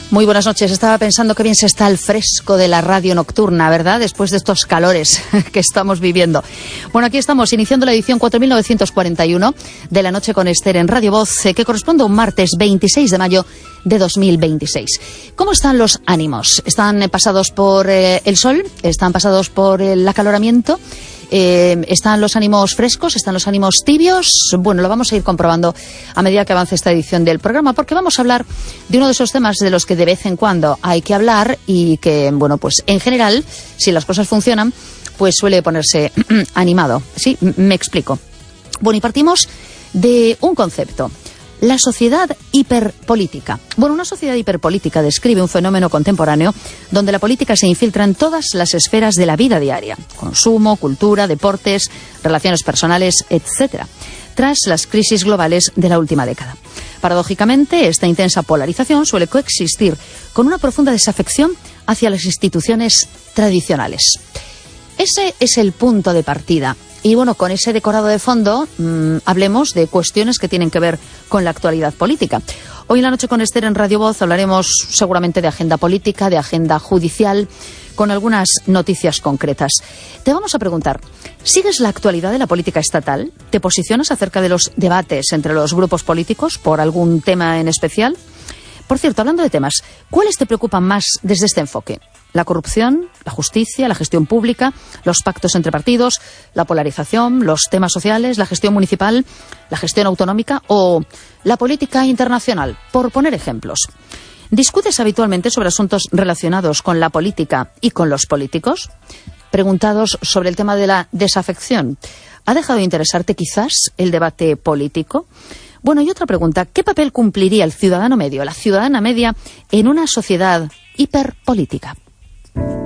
Muy buenas noches. Estaba pensando que bien se está el fresco de la radio nocturna, ¿verdad? Después de estos calores que estamos viviendo. Bueno, aquí estamos iniciando la edición 4941 de La Noche con Esther en Radio Voz, que corresponde a un martes 26 de mayo de 2026. ¿Cómo están los ánimos? ¿Están pasados por el sol? ¿Están pasados por el acaloramiento? ¿Están los ánimos frescos? ¿Están los ánimos tibios? Bueno, lo vamos a ir comprobando a medida que avance esta edición del programa, porque vamos a hablar de uno de esos temas de los que de vez en cuando hay que hablar y que, bueno, pues en general, si las cosas funcionan, pues suele ponerse animado. ¿Sí? Me explico. Bueno, y partimos de un concepto. La sociedad hiperpolítica. Bueno, una sociedad hiperpolítica describe un fenómeno contemporáneo donde la política se infiltra en todas las esferas de la vida diaria. Consumo, cultura, deportes, relaciones personales, etcétera. Tras las crisis globales de la última década. Paradójicamente, esta intensa polarización suele coexistir con una profunda desafección hacia las instituciones tradicionales. Ese es el punto de partida. Y bueno, con ese decorado de fondo, hablemos de cuestiones que tienen que ver con la actualidad política. Hoy en La Noche con Esther en Radio Voz hablaremos seguramente de agenda política, de agenda judicial, con algunas noticias concretas. Te vamos a preguntar, ¿sigues la actualidad de la política estatal? ¿Te posicionas acerca de los debates entre los grupos políticos por algún tema en especial? Por cierto, hablando de temas, ¿cuáles te preocupan más desde este enfoque? ¿La corrupción, la justicia, la gestión pública, los pactos entre partidos, la polarización, los temas sociales, la gestión municipal, la gestión autonómica o la política internacional? Por poner ejemplos. ¿Discutes habitualmente sobre asuntos relacionados con la política y con los políticos? Preguntados sobre el tema de la desafección, ¿ha dejado de interesarte quizás el debate político? Bueno, y otra pregunta, ¿qué papel cumpliría el ciudadano medio, la ciudadana media, en una sociedad hiperpolítica?